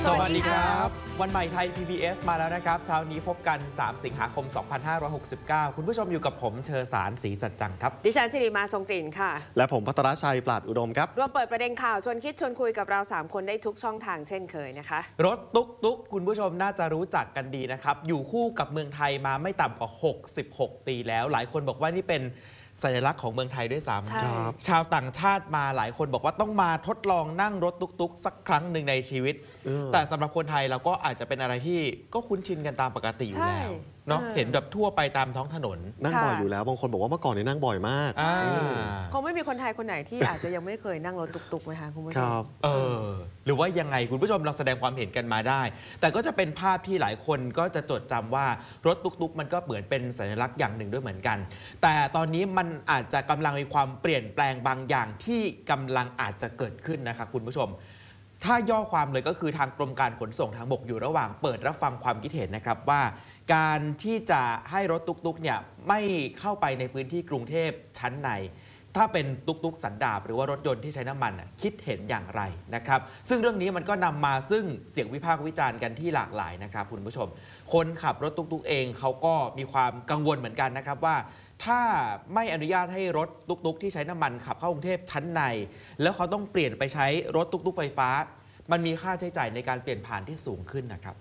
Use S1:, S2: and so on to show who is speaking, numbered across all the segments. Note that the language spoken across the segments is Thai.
S1: สวัสดีครับวันใหม่ไทย PBS มาแล้วนะครับเช้านี้พบกัน 3 สิงหาคม 2569 คุณผู้ชมอยู่กับผมเชอสารศรีสัจจังครับ
S2: ดิฉันสิริมาทรงกลิ่นค่ะ
S3: และผมภัทรชัยปราดอุดมครับ
S2: ร่วมเปิดประเด็นข่าวชวนคิดชวนคุยกับเรา3คนได้ทุกช่องทางเช่นเคยนะคะ
S1: รถตุ๊กคุณผู้ชมน่าจะรู้จักกันดีนะครับอยู่คู่กับเมืองไทยมาไม่ต่ำกว่า66 ปีแล้วหลายคนบอกว่านี่เป็นสัญลักษณ์ของเมืองไทยด้วยซ้ำชาวต่างชาติมาหลายคนบอกว่าต้องมาทดลองนั่งรถตุ๊กสักครั้งหนึ่งในชีวิตแต่สำหรับคนไทยเราก็อาจจะเป็นอะไรที่ก็คุ้นชินกันตามปกติอยู่แล้วเนาะเห็นแบบทั่วไปตามท้องถนน
S3: นั่งบ่อยอยู่แล้วบางคนบอกว่าเมื่อก่อนเนี่ยนั่งบ่อยมาก
S2: คงไม่มีคนไทยคนไหนที่อาจจะยังไม่เคยนั่งรถตุ๊กไหมคะคุณผู้ชม
S1: หรือว่ายังไงคุณผู้ชมลองแสดงความเห็นกันมาได้แต่ก็จะเป็นภาพที่หลายคนก็จะจดจำว่ารถตุ๊กมันก็เหมือนเป็นสัญลักษณ์อย่างหนึ่งด้วยเหมือนกันแต่ตอนนี้มันอาจจะกำลังมีความเปลี่ยนแปลงบางอย่างที่กำลังอาจจะเกิดขึ้นนะครับคุณผู้ชมถ้าย่อความเลยก็คือทางกรมการขนส่งทางบกอยู่ระหว่างเปิดรับฟังความคิดเห็นนะครับว่าการที่จะให้รถตุ๊กเนี่ยไม่เข้าไปในพื้นที่กรุงเทพชั้นในถ้าเป็นตุ๊กสันดาปหรือว่ารถยนต์ที่ใช้น้ำมันคิดเห็นอย่างไรนะครับซึ่งเรื่องนี้มันก็นำมาซึ่งเสียงวิพากษ์วิจารณ์กันที่หลากหลายนะครับคุณผู้ชมคนขับรถตุ๊กเองเขาก็มีความกังวลเหมือนกันนะครับว่าถ้าไม่อนุญาตให้รถตุ๊กที่ใช้น้ำมันขับเข้ากรุงเทพชั้นในแล้วเขาต้องเปลี่ยนไปใช้รถตุ๊กไฟฟ้ามันมีค่าใช้จ่ายในการเปลี่ยนผ่านที่สูงขึ้นนะครับ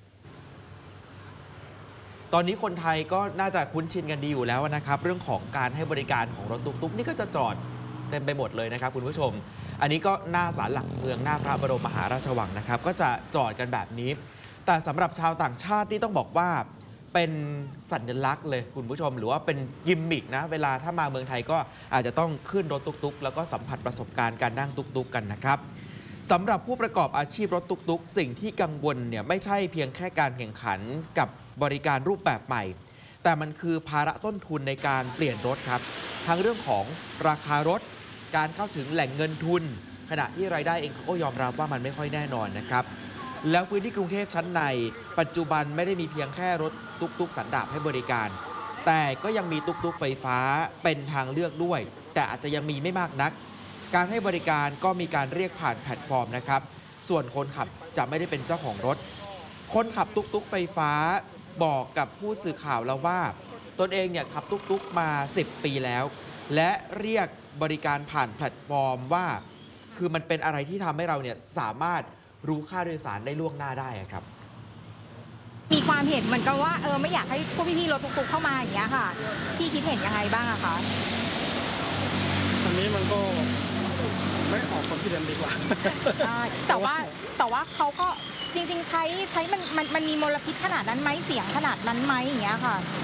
S1: ตอนนี้คนไทยก็น่าจะคุ้นชินกันดีอยู่แล้วนะครับเรื่องของการให้บริการของรถตุ๊กนี่ก็จะจอดเต็มไปหมดเลยนะครับคุณผู้ชมอันนี้ก็หน้าศาลหลักเมืองหน้าพระบรมมหาราชวังนะครับก็จะจอดกันแบบนี้แต่สำหรับชาวต่างชาติที่ต้องบอกว่าเป็นสัญลักษณ์เลยคุณผู้ชมหรือว่าเป็นกิมมิกนะเวลาถ้ามาเมืองไทยก็อาจจะต้องขึ้นรถตุ๊กแล้วก็สัมผัสประสบการณ์การนั่งตุ๊กกันนะครับสำหรับผู้ประกอบอาชีพรถตุ๊กสิ่งที่กังวลเนี่ยไม่ใช่เพียงแค่การแข่งขันกับบริการรูปแบบใหม่แต่มันคือภาระต้นทุนในการเปลี่ยนรถครับทั้งเรื่องของราคารถการเข้าถึงแหล่งเงินทุนขณะที่รายได้เองเขาก็ยอมรับว่ามันไม่ค่อยแน่นอนนะครับแล้วพื้นที่กรุงเทพชั้นในปัจจุบันไม่ได้มีเพียงแค่รถตุ๊กสันดาปให้บริการแต่ก็ยังมีตุ๊กไฟฟ้าเป็นทางเลือกด้วยแต่อาจจะยังมีไม่มากนักการให้บริการก็มีการเรียกผ่านแพลตฟอร์มนะครับส่วนคนขับจะไม่ได้เป็นเจ้าของรถคนขับตุ๊กไฟฟ้าบอกกับผู้สื่อข่าวแล้วว่าตนเองเนี่ยขับตุ๊กมา10 ปีแล้วและเรียกบริการผ่านแพลตฟอร์มว่าคือมันเป็นอะไรที่ทำให้เราเนี่ยสามารถรู้ค่าโดยสารได้ล่วงหน้าได้ครับ
S4: มีความเห็นเหมือนกันว่าไม่อยากให้พวกพี่ๆรถตุ๊กเข้ามาอย่างเงี้ยค่ะพี่คิดเห็นยังไงบ้างอะคะ
S5: อันนี้มันก็ไม่ออกความคิดเห็นดีกว่า
S4: แต่ว่าเขาก็จริงๆใช้มันมีมลพิษขนาดนั้นไหมเสียงขนาดนั้นไหมอย่างเงี้ยค่ะ